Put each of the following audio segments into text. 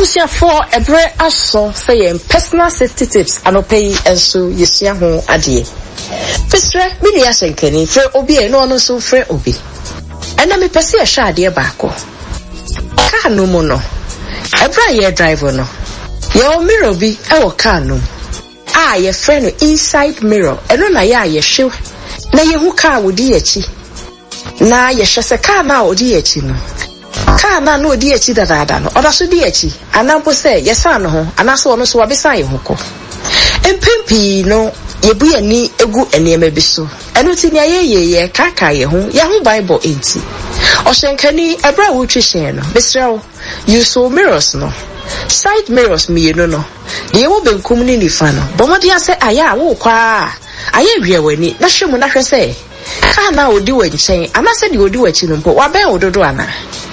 Abusia for ebre aso say personal safety tips anope enso yesia ho ade. Fisre mini asenkani fre obi e no no so fre obi. Ena me pese ehwa ade baako. Car no mo no. Ebra ye driver no. Your mirror bi e wo car no. Ye friend inside mirror. Eno na ye hwe. Na ye hu car wodi echi. Na ye hwe se car na wodi echi no. Car na no di echi dada no. Oda so di echi. Anampo se yesa no ho. Anaso ono so wabesa ye ho ko. Empempi no yebu ani egu enema bi so. Eno ti ni ayeye kaka ye ho Bible enti. Oshenkani ebra wo twehye no. Besrew use mirrors no. Side mirrors me no. De wo benkum ni nifa no. Bomodi ase aya wo kwa. Aya hwe wani na hwemu na hwe se. Ka na odi wanchen anase de odi wachi no mpo wa ben ododo ana.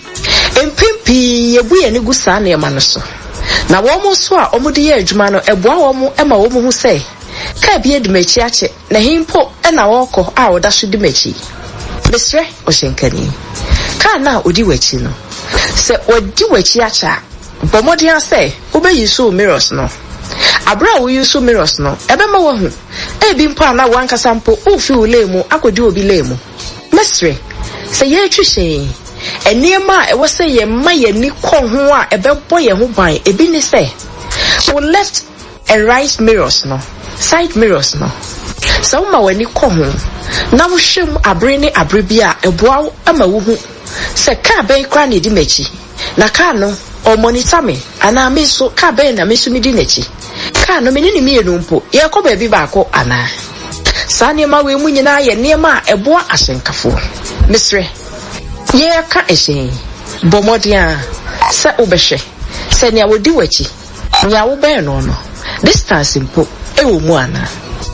Empimpi yebu ye ni gusa na ema no so. Na wo mo so a omudi ye adwuma no eboa wo mo ema wo mo hu se. Ka bie de machi ache na himpo na wo kọ a wo da so de machi. Besre oshenkani. Ka na odi wachi no. Se odi wachi acha bomodi ase obe yiso mirrors no. Abra wo yiso mirrors no. Ebe ma wo hu. Ebi mpo na wanka sampo ofi ulemu akodi obi lemu. Mesre se ye twihye enema e wo se ye ma ye ni ko ho a ebebo ye ho ban ebi ni se we left and right mirrors no side mirrors no so ma wani ko ho na wo hwem abre ni abre bia eboa ama wo hu se ka ben kwa ni di machi na ka no o monitor me ana me so ka ben na me so mi di nachi ka no me ni mi enu mpo ye ko ba bi ba ko ana sa ne ma we mu nyina ye ne ma eboa asenkafo misre ye ka ehye bomodia se obehwe se nia wodi wachi nia wo ben no no distance mpo e wo mu ana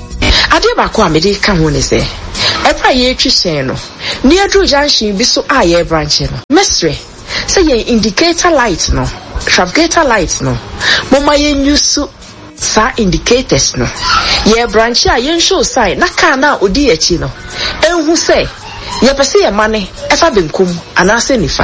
ade ba ko amede ka ho ne se epa ye twihyen no ni adru junction bi so a ye branch no mesre se ye indicator light no trafficator light no moma ye nyusu sa indicators no ye branch a ye show sign na car na odi echi no enhu se ye pese ye mane efa benkum anase nifa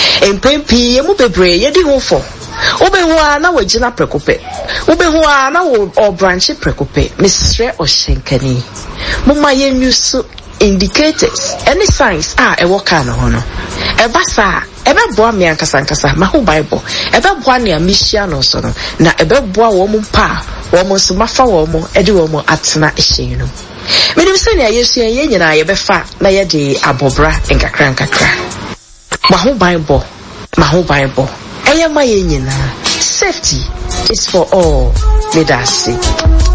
empempi ye mu bebre ye di ho fo obehu a na wagina prekope obehu a na wo branch prekope misre oshenkani mumma ye nyusu indicators any signs e work an ho no e basa e be boa me ankasa ma ho Bible e be boa ne amishia no so no na e be boa wo mu pa wo mu so mafa wo mu e de wo mu atena ehyen no me se ne Yesu ye nyina ye be fa na ye de abobra nkakra ma ho Bible eye ma ye nyina safety is for all. Let us see.